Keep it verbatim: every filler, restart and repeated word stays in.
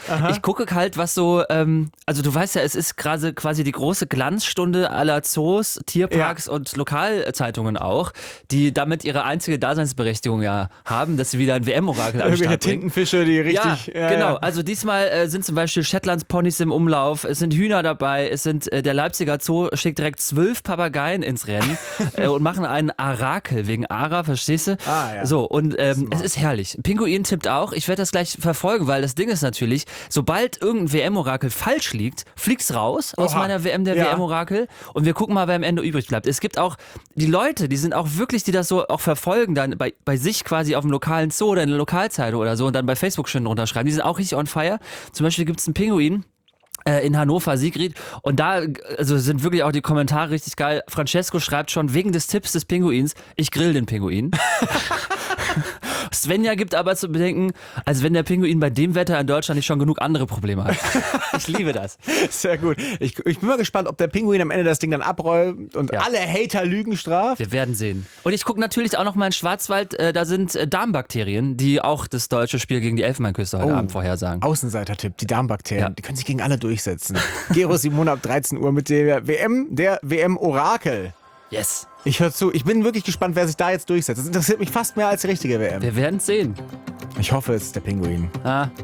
Aha. Ich gucke halt, was so, ähm, also du weißt ja, es ist gerade quasi die große Glanzstunde aller Zoos, Tierparks Ja. und Lokalzeitungen auch, die damit ihre einzige Daseinsberechtigung ja haben, dass sie wieder ein W M-Orakel am Irgendwelche Start bringen. Tintenfische, die richtig... Ja, genau. Also diesmal äh, sind zum Beispiel Shetlandsponys im Umlauf, es sind Hühner dabei, es sind äh, der Leipziger Zoo schickt direkt zwölf Papageien ins Rennen äh, und machen einen Arakel wegen Ara, verstehst du? Ah, ja. So, und ähm, es ist herrlich. Ein Pinguin tippt auch, ich werde das gleich verfolgen, weil das Ding ist natürlich, sobald irgendein W M-Orakel falsch liegt, fliegt's raus aus Oha. meiner W M der Ja. W M-Orakel und wir gucken mal, wer am Ende übrig bleibt. Es gibt auch die Leute, die sind auch wirklich, die das so auch verfolgen, dann bei, bei sich quasi auf dem lokalen Zoo oder in der Lokalzeitung oder so und dann bei Facebook schön drunter schreiben. Die sind auch richtig on fire. Zum Beispiel gibt es einen Pinguin äh, in Hannover, Sigrid, und da also sind wirklich auch die Kommentare richtig geil. Francesco schreibt schon, wegen des Tipps des Pinguins, ich grill den Pinguin. Svenja gibt aber zu bedenken, als wenn der Pinguin bei dem Wetter in Deutschland nicht schon genug andere Probleme hat. Ich liebe das. Sehr gut. Ich, ich bin mal gespannt, ob der Pinguin am Ende das Ding dann abräumt und Ja. alle Hater Lügen straft. Wir werden sehen. Und ich gucke natürlich auch noch mal in Schwarzwald, äh, da sind äh, Darmbakterien, die auch das deutsche Spiel gegen die Elfenbeinküste heute Oh. Abend vorhersagen. Außenseiter-Tipp, die Darmbakterien, Ja. die können sich gegen alle durchsetzen. Gero Simone ab dreizehn Uhr mit der W M, der W M-Orakel. Yes. Ich höre zu, ich bin wirklich gespannt, wer sich da jetzt durchsetzt. Das interessiert mich fast mehr als die richtige W M. Wir werden es sehen. Ich hoffe, es ist der Pinguin. Ah,